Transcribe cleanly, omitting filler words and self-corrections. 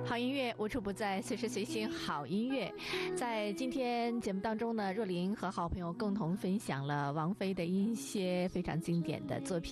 好音乐无处不在，随时随心好音乐。在今天节目当中呢，若琳和好朋友共同分享了王菲的一些非常经典的作品。